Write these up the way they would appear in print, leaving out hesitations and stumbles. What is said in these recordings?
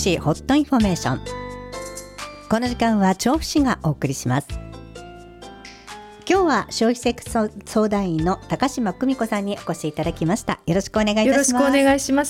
市ホットインフォメーション。この時間は調布市がお送りします。今日は消費生活相談員の高島久美子さんにお越しいただきました。よろしくお願いいたします。 よろしくお願いします。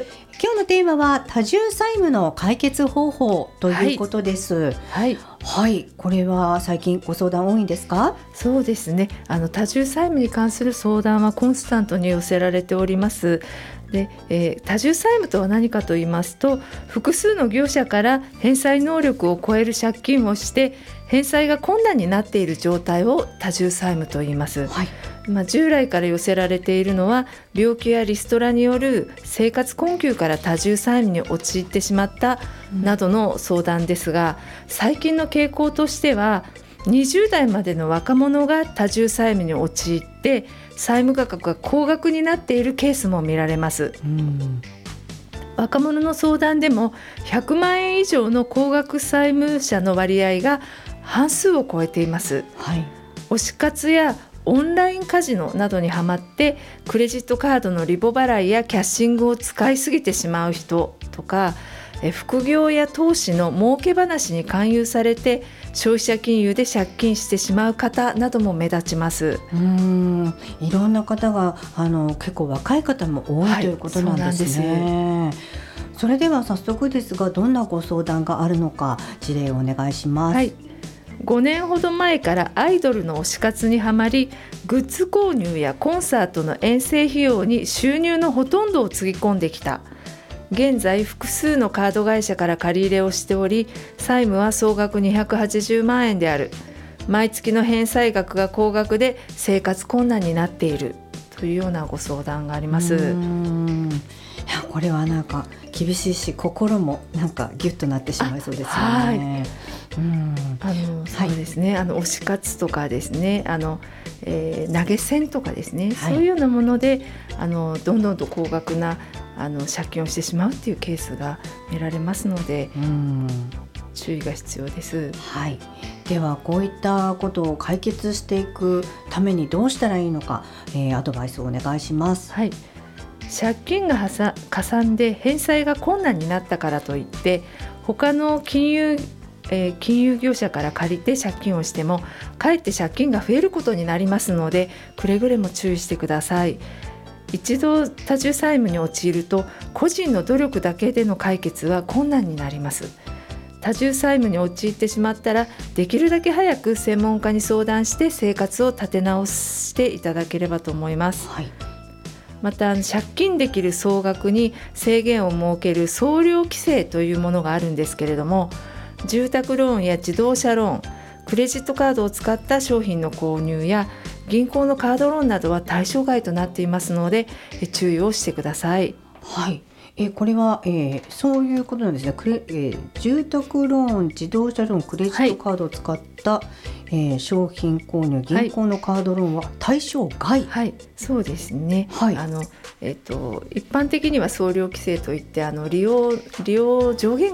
今日のテーマは多重債務の解決方法ということです。 はい、 はい、これは最近ご相談多いんですか？ そうですね。多重債務に関する相談はコンスタントに寄せられております。で、多重債務とは何かと言いますと、複数の業者から返済能力を超える借金をして返済が困難になっている状態を多重債務と言います。 はい。 従来から寄せられているのは病気やリストラによる生活困窮から多重債務に陥ってしまったなどの相談ですが、最近の傾向としては20代までの若者が多重債務に陥って債務価格が高額になっているケースも見られます。若者の相談でも100万円以上の高額債務者の割合が半数を超えています。 はい。 推し活やオンラインカジノなどにはまってクレジットカードのリボ払いやキャッシングを使いすぎてしまう人とか、副業や投資の儲け話に勧誘されて消費者金融で借金してしまう方なども目立ちます。 いろんな方が結構若い方も多い、ということなんですね。 そうなんです。 それでは早速ですが、どんなご相談があるのか事例をお願いします。 はい、5年ほど前からアイドルの推し活にはまり、グッズ購入やコンサートの遠征費用に収入のほとんどをつぎ込んできた。現在複数のカード会社から借り入れをしており、債務は総額280万円である。毎月の返済額が高額で生活困難になっているというようなご相談があります。 いや、これはなんか厳しいし、心もなんかギュッとなってしまいそうですよね。 そうですね。推し活とかですね、投げ銭とかですね、そういうようなものでどんどんと高額な借金をしてしまうっていうケースが見られますので、注意が必要です。 はい。ではこういったことを解決していくためにどうしたらいいのか、アドバイスをお願いします。 はい。借金がかさんで返済が困難になったからといって他の金融業者から借りて借金をしてもかえって借金が増えることになりますので、くれぐれも注意してください。一度多重債務に陥ると個人の努力だけでの解決は困難になります。多重債務に陥ってしまったらできるだけ早く専門家に相談して生活を立て直していただければと思います。 はい。 また借金できる総額に制限を設ける総量規制というものがあるんですけれども、住宅ローンや自動車ローン、クレジットカードを使った商品の購入や銀行のカードローンなどは対象外となっていますので注意をしてください。 はい。これは、そういうことなんですね。住宅ローン、自動車ローン、クレジットカードを使った、商品購入、銀行のカードローンは対象外。 はい、そうですね。 はい。 一般的には総量規制といって利用上限